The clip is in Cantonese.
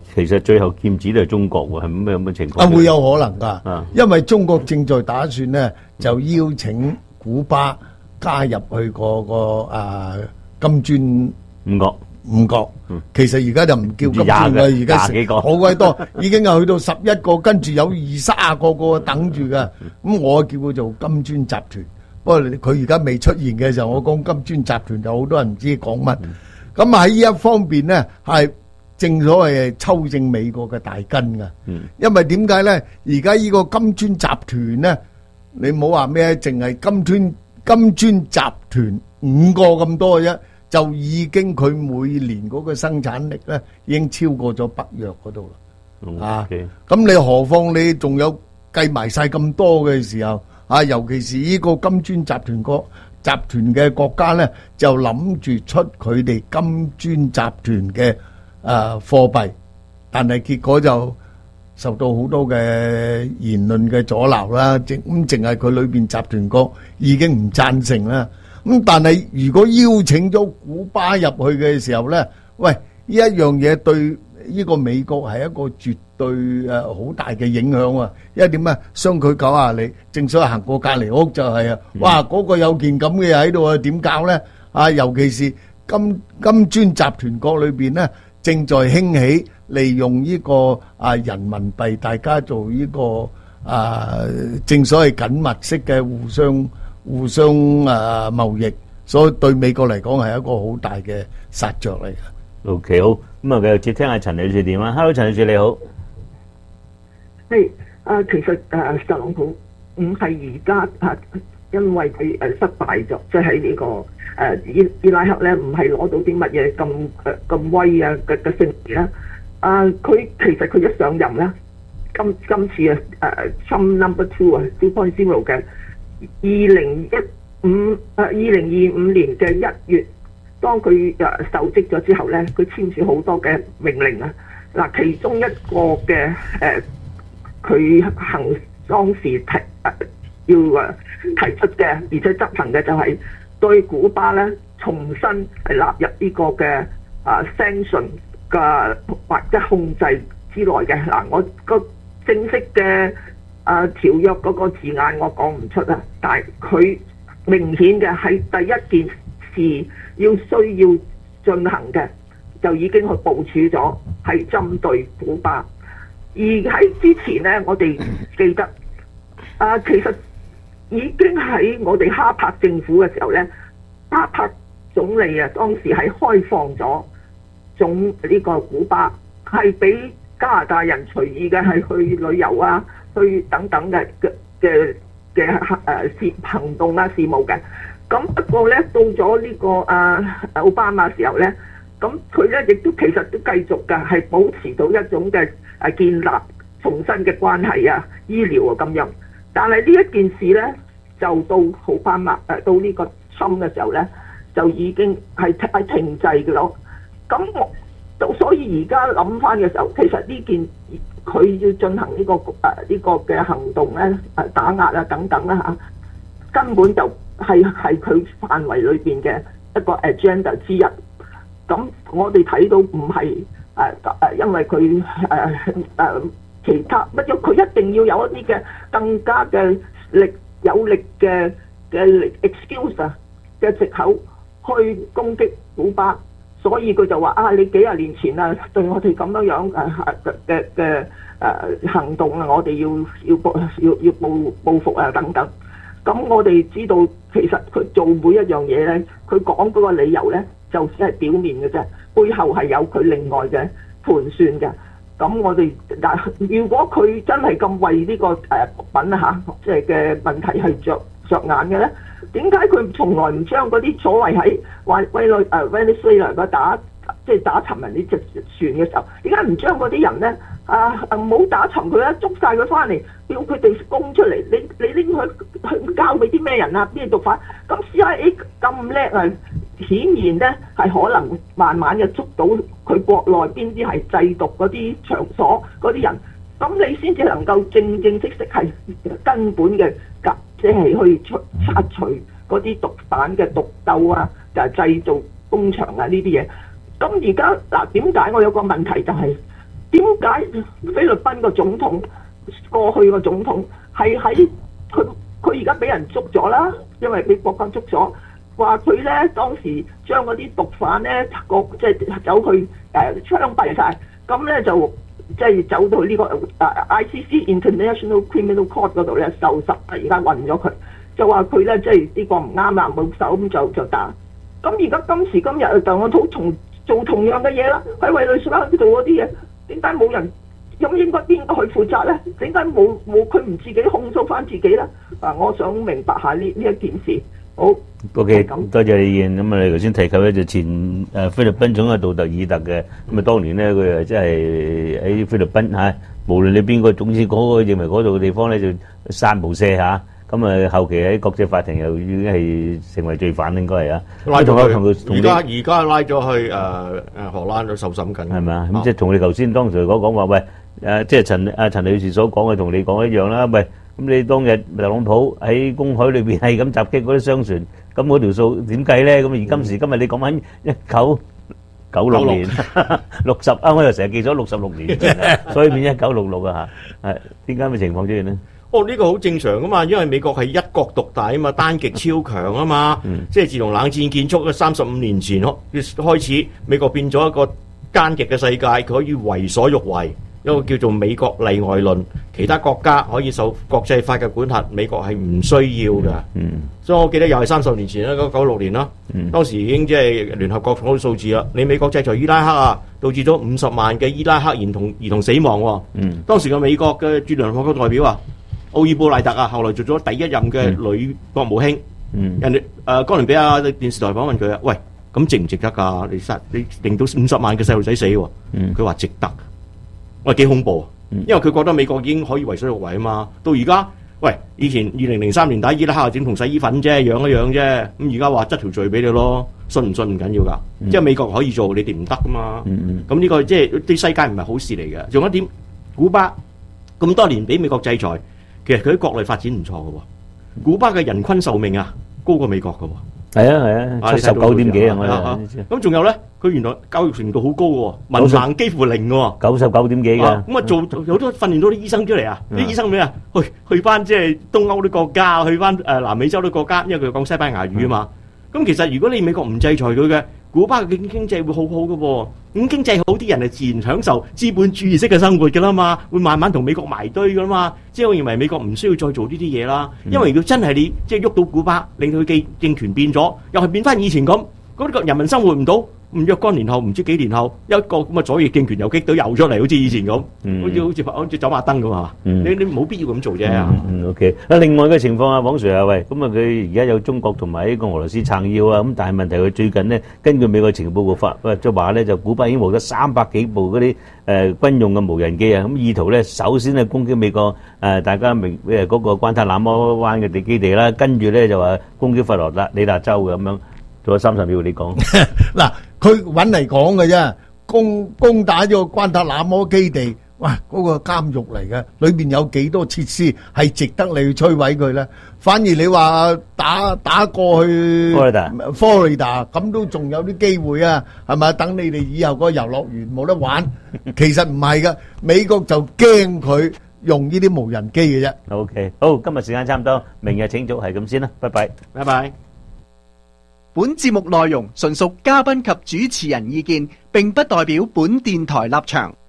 其實最後劍指都係中國喎，係咩咁嘅情況？ 會有可能㗎，因為中國正在打算咧，就邀請古巴加入去金磚五國。其實而家就唔叫金磚啦，而家廿幾個好鬼多，已經係去到11個，跟住有20-30個等住㗎。咁我叫佢做金磚集團。不過佢而家未出現嘅時候，我講金磚集團就好多人唔知講乜。咁喺呢一方面咧，係正所謂抽正美國嘅大根㗎。因為點解咧？而家呢個金磚集團咧，你唔好話咩，淨係金磚集團5個咁多嘅啫，就已經佢每年嗰個生產力咧，已經超過咗北約嗰度啦。咁你何況你仲有計埋晒咁多嘅時候？尤其是呢個金磚集團嘅國家咧，就諗住出佢哋金磚集團嘅貨幣，但係結果就受到好多嘅言論嘅阻撓啦。淨係佢裏邊集團國已經唔贊成啦。咁但係如果邀請咗古巴入去嘅時候咧，喂，呢一樣嘢對呢個美國係一個絕對好大嘅影響啊！因為點啊，相距90里，正所謂行過隔離屋就係哇嗰個有件咁嘅嘢喺度啊，點搞咧？尤其是金磚集團國裏邊咧，正在興起利用呢個人民幣，大家做呢個正所謂緊密式嘅互相貿易，所以對美國嚟講係一個好大嘅殺著嚟嘅。 OK， 好，咁繼續接聽下陳女士電話。Hello， 陳女士你好。 其實特朗普唔係而家因為佢失敗咗，即係喺呢個伊拉克咧，唔係攞到啲乜嘢咁威嘅勝利啦。佢其實佢一上任咧，今次Trump number 2 2.0 嘅2025年嘅1月。當佢受職咗之後咧，佢簽署好多嘅命令啊！嗱，其中一個嘅佢當時要提出嘅，而且執行嘅就係對古巴咧重新係納入呢個嘅sanction 嘅或者控制之內嘅。嗱，我個正式嘅條約嗰個字眼我講唔出啊，但係佢明顯嘅係第一件事要需要進行嘅，就已經去部署咗，係針對古巴。而喺之前呢，我哋記得其實已經喺我哋哈柏政府嘅時候呢，哈柏總理當時係開放咗呢個古巴，係俾加拿大人隨意嘅係去旅遊啊，去等等嘅行動啊事務嘅。咁不過咧，到咗呢個奧巴馬時候咧，咁佢咧亦都其實都繼續嘅係保持到一種嘅建立重新嘅關係啊、醫療啊咁樣。但係呢一件事咧，就到奧巴馬到呢個Trump嘅時候咧，就已經係停滯嘅咯。咁所以而家諗翻嘅時候，其實呢件佢要進行呢個嘅行動咧，打壓啊等等啦嚇，根本就係佢範圍裏邊嘅一個 agenda 之一。咁我哋睇到唔係因為佢其他乜嘢，佢一定要有一啲嘅更加嘅有力嘅 excuse 嘅藉口去攻擊古巴。所以佢就話你幾廿年前對我哋咁樣嘅行動我哋要報復啊等等。咁我哋知道其實佢做每一樣嘢咧，佢講嗰個理由咧就只係表面嘅啫，背後係有佢另外嘅盤算嘅。咁我哋如果佢真係咁為呢個毒品即係嘅問題係着眼嘅咧，點解佢從來唔將嗰啲所謂喺Venezuela 打沉人哋隻船嘅時候，點解唔將嗰啲人咧唔好打沉佢啦，捉晒佢翻嚟，叫佢哋供出嚟？你拎去交俾啲咩人啊？邊啲毒販？咁 CIA 咁叻顯然咧係可能慢慢嘅捉到佢國內邊啲係製毒嗰啲場所嗰啲人，咁你先至能夠正式係根本嘅即係去拆除嗰啲毒販嘅毒鬥就係製造工場呢啲嘢。咁而家點解我有個問題就係點解菲律賓個總統過去個總統係喺佢而家俾人捉咗啦，因為俾國家捉咗，話佢咧當時將嗰啲毒販咧即係走去槍斃晒，咁咧就即係走到呢個ICC International Criminal Court 嗰度咧受審，而家運咗佢，就話佢咧即係呢個唔啱啦，冇手咁就打。咁而家今時今日特朗普做同樣嘅嘢啦，喺委內瑞拉做嗰啲嘢，點解冇人？咁應該邊個去負責咧？點解冇佢唔自己控訴翻自己咧？我想明白下呢一件事。好 ，OK， 多謝你意見。咁啊，你頭先提及咧就前菲律賓總統杜特爾特嘅，咁啊當年咧佢真係喺菲律賓嚇，無論你邊個總之嗰個認為嗰度嘅地方咧就殺無赦嚇。咁啊，後期喺國際法庭又已經係成為罪犯，應該係啊。 拉咗去，而家拉咗去荷蘭度受審緊， 係咪啊？咁即係同你頭先當時講話，喂即係陳女士所講嘅，同你講一樣啦。喂，咁你當日特朗普喺公海裏邊係咁襲擊嗰啲商船，咁嗰條數點計咧？咁而今時今日你講緊1996年60啊，我又成日記咗66年，所以變1966啊嚇。係點解嘅情況出現咧？ 呢個好正常噶嘛，因為美國係一國獨大啊嘛，單極超強啊嘛，即係自從冷戰結束嘅35年前開始，美國變咗一個單極嘅世界，佢可以為所欲為，一個叫做美國例外論，其他國家可以受國際法嘅管轄，美國係唔需要噶。所以我記得又係30年前啦，96年啦，當時已經即係聯合國講到數字啦，你美國制裁伊拉克啊，導致咗50萬嘅伊拉克兒童死亡喎。當時嘅美國嘅駐聯合國代表啊，奧爾布賴特啊，後來做咗第一任嘅女國務卿。人哋哥倫比亞電視台訪問佢啊，喂，咁值唔值得㗎？你令到50萬嘅細路仔死喎。佢話值得。喂，幾恐怖啊！因為佢覺得美國已經可以為所欲為啊嘛。到而家，喂，以前2003年打伊拉克整同洗衣粉啫，樣一樣啫。咁而家話執條罪俾你咯，信唔信唔緊要㗎。即係美國可以做，你哋唔得㗎嘛。咁呢個即係對世界唔係好事嚟嘅。仲有一點，古巴咁多年俾美國制裁。其實佢喺國內發展唔錯嘅喎，古巴嘅人均壽命啊高過美國嘅喎。係啊，79點幾啊！咁仲有咧，佢原來教育程度好高嘅喎，文憑幾乎零嘅喎，99點幾㗎。咁做有都訓練到啲醫生出嚟啊！啲醫生咩啊？去翻即係東歐啲國家，去翻南美洲啲國家，因為佢講西班牙語啊嘛。咁其實如果你美國唔制裁佢嘅，古巴嘅經濟會好好嘅喎。咁經濟好，啲人係自然享受資本主義式嘅生活㗎啦嘛，會慢慢同美國埋堆㗎啦嘛。即係我認為美國唔需要再做呢啲嘢啦，因為如果真係你即係喐到古巴，令到佢政權變咗，又係變翻以前咁，嗰啲個人民生活唔到，咁若干年後唔知幾年後，一個咁嘅左翼政權又激到又出嚟，好似以前咁，好似走馬燈咁啊！你冇必要咁做啫。 OK。另外嘅情況啊，黃 Sir 啊，喂，咁啊佢而家有中國同埋呢個俄羅斯撐腰啊，咁但係問題佢最近呢，根據美國情報局發，即係話咧就古巴已經獲得300幾部嗰啲軍用嘅無人機啊，咁意圖咧首先係攻擊美國大家明嗰個關塔那摩灣嘅地基地啦，跟住咧就話攻擊佛羅里達州嘅咁樣。仲有30秒你講。 嗱，佢揾嚟講嘅啫，攻打咗個關塔那摩基地，哇，嗰個監獄嚟嘅，裏邊有幾多設施係值得你去摧毀佢咧？反而你話打過去佛羅里達咁都仲有啲機會啊，係咪？等你哋以後嗰個遊樂園冇得玩，其實唔係噶，美國就驚佢用呢啲無人機嘅啫。 OK， 好，今日時間差唔多，明日請早係咁先啦，拜拜， 拜拜。 本節目內容純屬嘉賓及主持人意見，並不代表本電台立場。